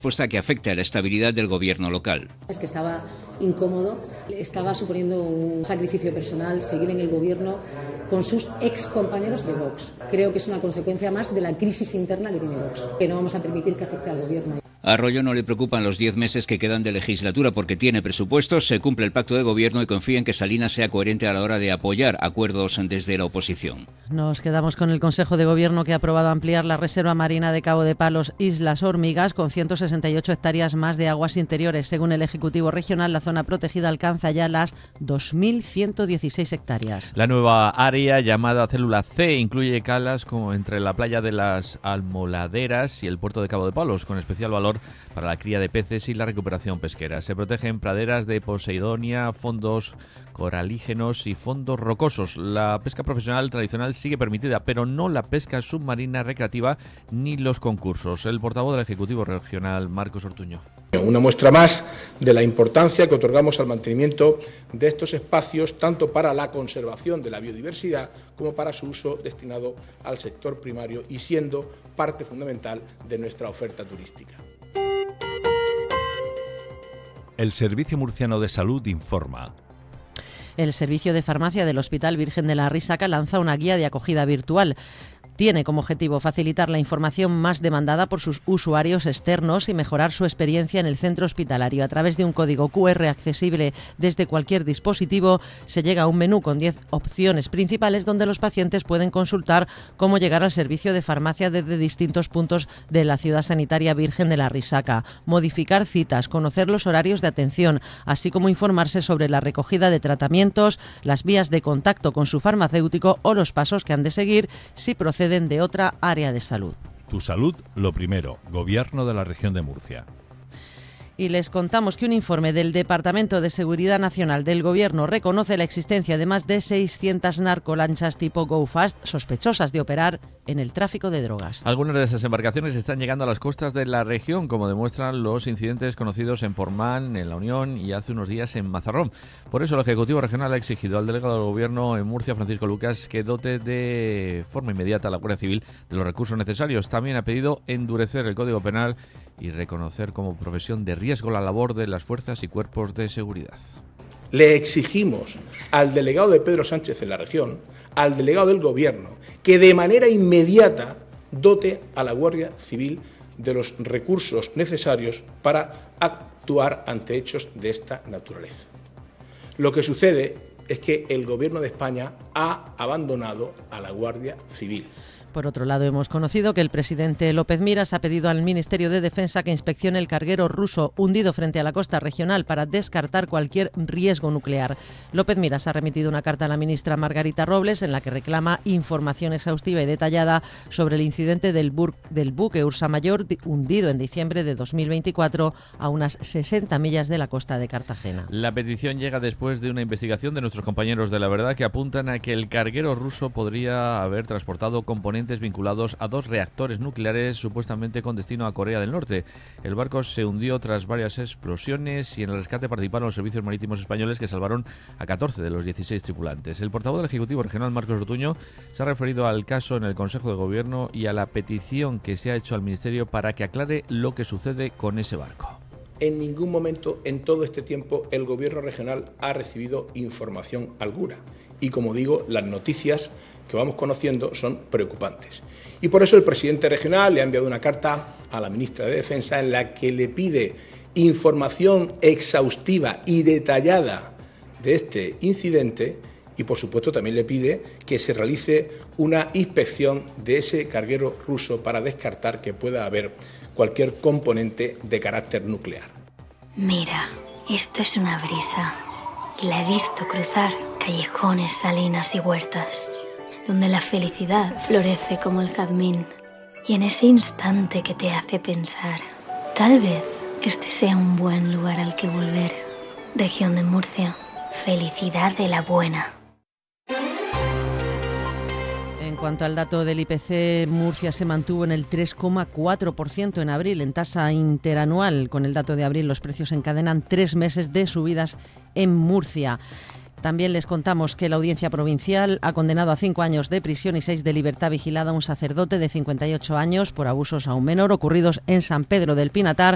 Propuesta que afecta a la estabilidad del gobierno local. Es que estaba incómodo, estaba suponiendo un sacrificio personal seguir en el gobierno con sus ex compañeros de Vox. Creo que es una consecuencia más de la crisis interna que tiene Vox, que no vamos a permitir que afecte al gobierno. A Royo no le preocupan los 10 meses que quedan de legislatura porque tiene presupuestos, se cumple el pacto de gobierno y confía en que Salinas sea coherente a la hora de apoyar acuerdos desde la oposición. Nos quedamos con el Consejo de Gobierno que ha aprobado ampliar la Reserva Marina de Cabo de Palos, Islas Hormigas, con 168 hectáreas más de aguas interiores. Según el Ejecutivo Regional, la zona protegida alcanza ya las 2.116 hectáreas. La nueva área, llamada Célula C, incluye calas como entre la playa de las Almoladeras y el puerto de Cabo de Palos, con especial valor para la cría de peces y la recuperación pesquera. Se protegen praderas de Poseidonia, fondos coralígenos y fondos rocosos. La pesca profesional tradicional sigue permitida, pero no la pesca submarina recreativa ni los concursos. El portavoz del Ejecutivo Regional, Marcos Ortuño. Una muestra más de la importancia que otorgamos al mantenimiento de estos espacios, tanto para la conservación de la biodiversidad como para su uso destinado al sector primario y siendo parte fundamental de nuestra oferta turística. El Servicio Murciano de Salud informa. El Servicio de Farmacia del Hospital Virgen de la Risaca lanza una guía de acogida virtual. Tiene como objetivo facilitar la información más demandada por sus usuarios externos y mejorar su experiencia en el centro hospitalario. A través de un código QR accesible desde cualquier dispositivo, se llega a un menú con 10 opciones principales donde los pacientes pueden consultar cómo llegar al servicio de farmacia desde distintos puntos de la ciudad sanitaria Virgen de la Risaca, modificar citas, conocer los horarios de atención, así como informarse sobre la recogida de tratamientos, las vías de contacto con su farmacéutico o los pasos que han de seguir si proceden de otra área de salud. Tu salud, lo primero. Gobierno de la Región de Murcia. Y les contamos que un informe del Departamento de Seguridad Nacional del Gobierno reconoce la existencia de más de 600 narcolanchas tipo Go Fast sospechosas de operar en el tráfico de drogas. Algunas de esas embarcaciones están llegando a las costas de la región, como demuestran los incidentes conocidos en Portmán, en La Unión y hace unos días en Mazarrón. Por eso el Ejecutivo Regional ha exigido al delegado del Gobierno en Murcia, Francisco Lucas, que dote de forma inmediata a la Guardia Civil de los recursos necesarios. También ha pedido endurecer el Código Penal y reconocer como profesión de riesgo la labor de las fuerzas y cuerpos de seguridad. Le exigimos al delegado de Pedro Sánchez en la región, al delegado del Gobierno, que de manera inmediata dote a la Guardia Civil de los recursos necesarios para actuar ante hechos de esta naturaleza. Lo que sucede es que el Gobierno de España ha abandonado a la Guardia Civil. Por otro lado, hemos conocido que el presidente López Miras ha pedido al Ministerio de Defensa que inspeccione el carguero ruso hundido frente a la costa regional para descartar cualquier riesgo nuclear. López Miras ha remitido una carta a la ministra Margarita Robles en la que reclama información exhaustiva y detallada sobre el incidente del buque Ursa Mayor hundido en diciembre de 2024 a unas 60 millas de la costa de Cartagena. La petición llega después de una investigación de nuestros compañeros de La Verdad que apuntan a que el carguero ruso podría haber transportado componentes vinculados a 2 reactores nucleares supuestamente con destino a Corea del Norte. El barco se hundió tras varias explosiones y en el rescate participaron los servicios marítimos españoles que salvaron a 14 de los 16 tripulantes. El portavoz del Ejecutivo Regional, Marcos Ortuño, se ha referido al caso en el Consejo de Gobierno y a la petición que se ha hecho al Ministerio para que aclare lo que sucede con ese barco. En ningún momento en todo este tiempo el Gobierno regional ha recibido información alguna. Y como digo, las noticias que vamos conociendo son preocupantes. Y por eso el presidente regional le ha enviado una carta a la ministra de Defensa en la que le pide información exhaustiva y detallada de este incidente y por supuesto también le pide que se realice una inspección de ese carguero ruso para descartar que pueda haber cualquier componente de carácter nuclear. Mira, esto es una brisa y la he visto cruzar callejones, salinas y huertas, donde la felicidad florece como el jazmín, y en ese instante que te hace pensar, tal vez este sea un buen lugar al que volver. Región de Murcia, felicidad de la buena. En cuanto al dato del IPC, Murcia se mantuvo en el 3,4% en abril, en tasa interanual. Con el dato de abril, los precios encadenan 3 meses de subidas en Murcia. También les contamos que la Audiencia Provincial ha condenado a 5 años de prisión y 6 de libertad vigilada a un sacerdote de 58 años por abusos a un menor ocurridos en San Pedro del Pinatar,